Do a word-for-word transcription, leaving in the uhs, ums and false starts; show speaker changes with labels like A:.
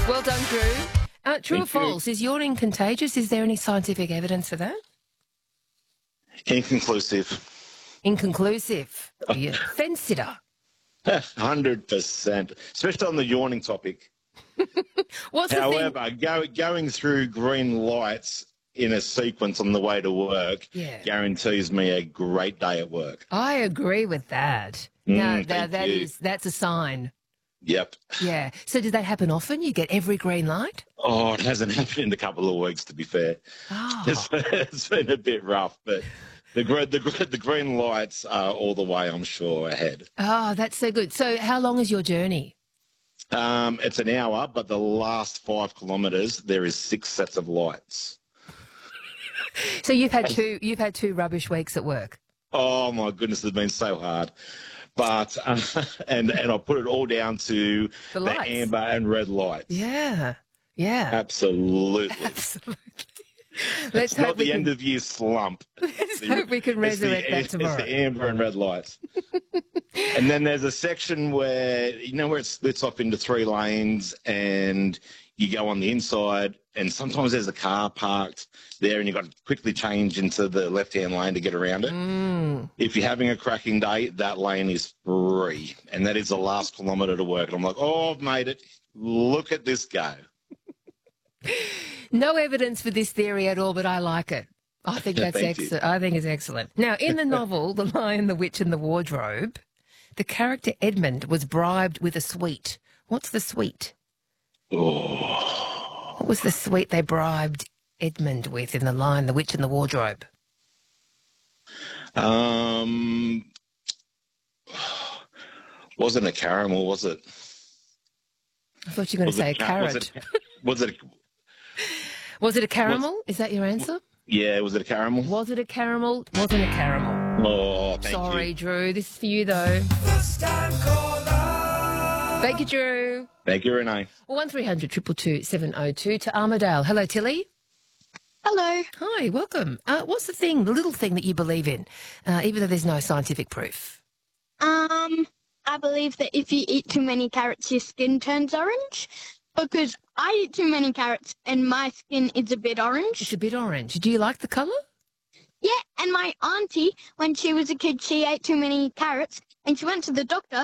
A: Well done, Drew. Uh, true
B: Thank
A: or
B: you.
A: false? Is yawning contagious? Is there any scientific evidence for that?
B: Inconclusive.
A: Inconclusive. Yeah. Fence sitter.
B: one hundred percent, especially on the yawning topic.
A: What's the thing?
B: However, go, going through green lights in a sequence on the way to work
A: Yeah.
B: guarantees me a great day at work.
A: I agree with that.
B: Mm,
A: now, now
B: thank
A: that
B: you.
A: is that's a sign.
B: Yep.
A: Yeah. So does that happen often? You get every green light?
B: Oh, it hasn't happened in a couple of weeks, to be fair.
A: Oh.
B: It's, it's been a bit rough, but the, gre- the, gre- the green lights are all the way, I'm sure, ahead.
A: Oh, that's so good. So how long is your journey?
B: Um, it's an hour, but the last five kilometres, there is six sets of lights.
A: So you've had two you've had two rubbish weeks at work.
B: Oh, my goodness, it's been so hard. But, uh, and, and I put it all down to
A: The
B: the,
A: lights.
B: amber and red lights.
A: Yeah. Yeah.
B: Absolutely.
A: Absolutely. Let's
B: It's not
A: hope we
B: the
A: can,
B: end of year slump.
A: let's
B: The-
A: hope we can
B: It's the,
A: resurrect that
B: it's
A: tomorrow.
B: the amber and red lights. And then there's a section where, you know, where it splits off into three lanes and you go on the inside and sometimes there's a car parked there and you've got to quickly change into the left-hand lane to get around it.
A: Mm.
B: If you're having a cracking day, that lane is free. And that is the last kilometre to work. And I'm like, oh, I've made it. Look at this go.
A: No evidence for this theory at all, but I like it. I think that's
B: Thank you.
A: excellent. I think it's excellent. Now, in the novel, The Lion, the Witch and the Wardrobe, the character Edmund was bribed with a sweet. What's the sweet?
B: Oh.
A: What was the sweet they bribed Edmund with in The Lion, the Witch and the Wardrobe?
B: Um, wasn't a caramel, was it?
A: I thought you were going
B: Was
A: to say a
B: it ca- was
A: carrot.
B: it- Was it?
A: Was it a caramel? Is that your answer?
B: Yeah, was it a caramel?
A: Was it a caramel? Wasn't a caramel.
B: Oh, thank
A: Sorry,
B: you.
A: Drew. This is for you, though. Thank you, Drew.
B: Thank you, Renee.
A: Well, one three hundred two two two seven oh two to Armidale. Hello, Tilly.
C: Hello.
A: Hi, welcome. Uh, what's the thing, the little thing that you believe in, uh, even though there's no scientific proof?
C: Um, I believe that if you eat too many carrots, your skin turns orange. Because I eat too many carrots and my skin is a bit
A: It's
C: orange.
A: a bit orange. Do you like the colour?
C: Yeah, and my auntie, when she was a kid, she ate too many carrots and she went to the doctor